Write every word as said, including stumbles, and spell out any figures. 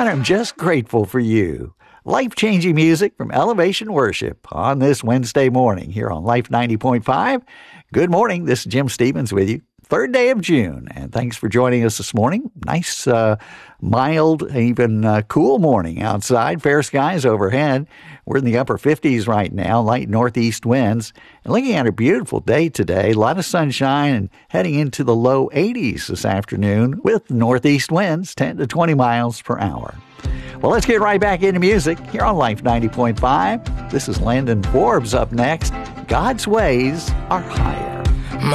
God, I'm just grateful for you. Life-changing music from Elevation Worship on this Wednesday morning here on Life ninety point five. Good morning. This is Jim Stevens with you. Third day of June, and thanks for joining us this morning. Nice, uh, mild, even uh, cool morning outside. Fair skies overhead. We're in the upper fifties right now, light northeast winds. And looking at a beautiful day today, a lot of sunshine and heading into the low eighties this afternoon with northeast winds, ten to twenty miles per hour. Well, let's get right back into music here on Life ninety point five. This is Landon Forbes up next. God's ways are highest.